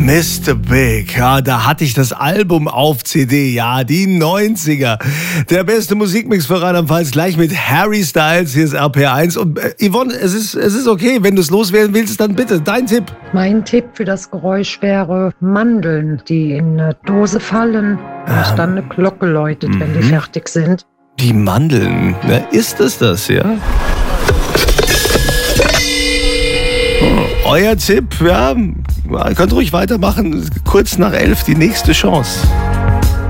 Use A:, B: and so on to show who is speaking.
A: Mr. Big, ja, da hatte ich das Album auf CD, ja, die 90er. Der beste Musikmix für Rheinland-Pfalz, gleich mit Harry Styles, hier ist RPR1. Und Yvonne, es ist okay, wenn du es loswerden willst, dann bitte, dein Tipp.
B: Mein Tipp für das Geräusch wäre Mandeln, die in eine Dose fallen und dann eine Glocke läutet, wenn die fertig sind.
A: Die Mandeln, na, ist es das, ja? Euer Tipp, ja, könnt ruhig weitermachen. Kurz nach 11 die nächste Chance.